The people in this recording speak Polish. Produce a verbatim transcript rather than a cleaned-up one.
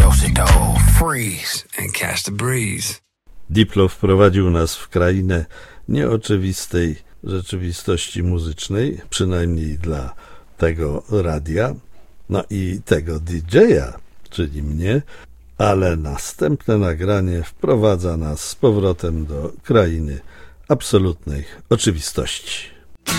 Do-si-do, freeze and catch the breeze. Diplo wprowadził nas w krainę nieoczywistej rzeczywistości muzycznej, przynajmniej dla tego radia, no i tego didżeja, czyli mnie, ale następne nagranie wprowadza nas z powrotem do krainy absolutnej oczywistości.